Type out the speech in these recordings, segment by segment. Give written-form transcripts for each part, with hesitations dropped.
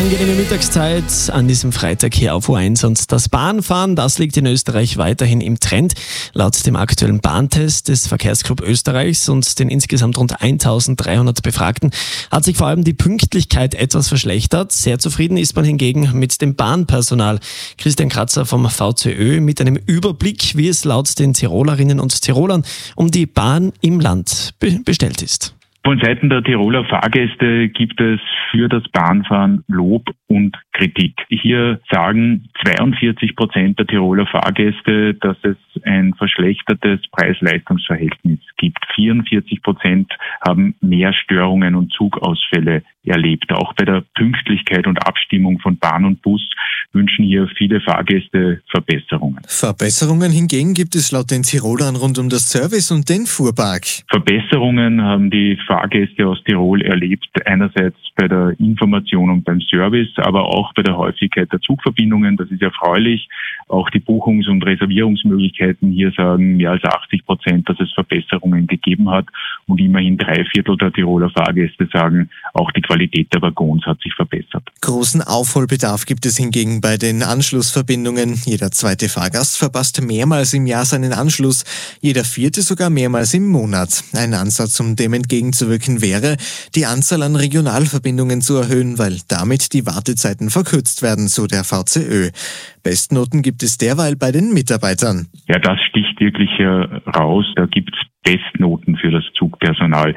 Angenehme Mittagszeit an diesem Freitag hier auf U1 und das Bahnfahren, das liegt in Österreich weiterhin im Trend. Laut dem aktuellen Bahntest des Verkehrsclub Österreichs und den insgesamt rund 1300 Befragten hat sich vor allem die Pünktlichkeit etwas verschlechtert. Sehr zufrieden ist man hingegen mit dem Bahnpersonal. Christian Kratzer vom VCÖ mit einem Überblick, wie es laut den Tirolerinnen und Tirolern um die Bahn im Land bestellt ist. Von Seiten der Tiroler Fahrgäste gibt es für das Bahnfahren Lob und Kritik. Hier sagen 42% der Tiroler Fahrgäste, dass es ein verschlechtertes Preis-Leistungs-Verhältnis gibt. 44% haben mehr Störungen und Zugausfälle erlebt. Auch bei der Pünktlichkeit und Abstimmung von Bahn und Bus wünschen hier viele Fahrgäste Verbesserungen. Verbesserungen hingegen gibt es laut den Tirolern rund um das Service und den Fuhrpark. Verbesserungen haben die Fahrgäste aus Tirol erlebt, einerseits bei der Information und beim Service, aber auch bei der Häufigkeit der Zugverbindungen. Das ist erfreulich. Auch die Buchungs- und Reservierungsmöglichkeiten, hier sagen mehr als 80%, dass es Verbesserungen gegeben hat. Und immerhin 3/4 der Tiroler Fahrgäste sagen, auch die Qualität der Waggons hat sich verbessert. Großen Aufholbedarf gibt es hingegen bei den Anschlussverbindungen. Jeder zweite Fahrgast verpasst mehrmals im Jahr seinen Anschluss, jeder vierte sogar mehrmals im Monat. Ein Ansatz, um dem entgegenzuwirken wäre, die Anzahl an Regionalverbindungen zu erhöhen, weil damit die Wartezeiten verkürzt werden, so der VCÖ. Bestnoten gibt es derweil bei den Mitarbeitern. Ja, das sticht wirklich raus. Da gibt es Bestnoten für das Zugpersonal.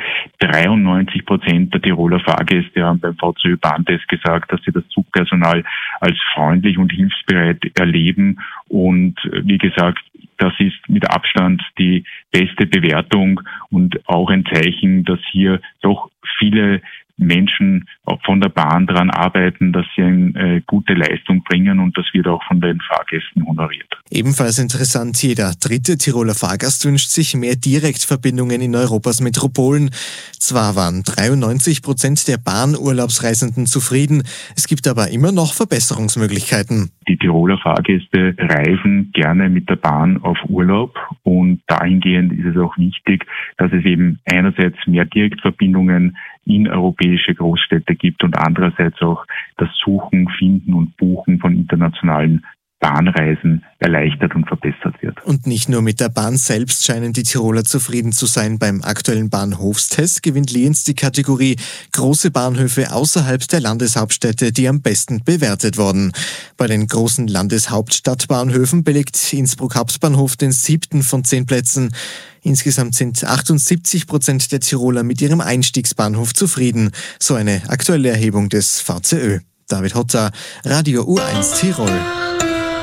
93% der Tiroler Fahrgäste haben beim VCÖ-Bahntest gesagt, dass sie das Zugpersonal als freundlich und hilfsbereit erleben. Und wie gesagt, das ist mit Abstand die beste Bewertung und auch ein Zeichen, dass hier doch viele Menschen von der Bahn daran arbeiten, dass sie eine gute Leistung bringen, und das wird auch von den Fahrgästen honoriert. Ebenfalls interessant, jeder dritte Tiroler Fahrgast wünscht sich mehr Direktverbindungen in Europas Metropolen. Zwar waren 93% der Bahnurlaubsreisenden zufrieden, es gibt aber immer noch Verbesserungsmöglichkeiten. Die Tiroler Fahrgäste reisen gerne mit der Bahn auf Urlaub, und dahingehend ist es auch wichtig, dass es eben einerseits mehr Direktverbindungen in europäische Großstädte gibt und andererseits auch das Suchen, Finden und Buchen von internationalen Bahnreisen erleichtert und verbessert wird. Und nicht nur mit der Bahn selbst scheinen die Tiroler zufrieden zu sein. Beim aktuellen Bahnhofstest gewinnt Lienz die Kategorie große Bahnhöfe außerhalb der Landeshauptstädte, die am besten bewertet wurden. Bei den großen Landeshauptstadtbahnhöfen belegt Innsbruck Hauptbahnhof den 7. von 10 Plätzen. Insgesamt sind 78% der Tiroler mit ihrem Einstiegsbahnhof zufrieden. So eine aktuelle Erhebung des VCÖ. David Hotter, Radio U1 Tirol.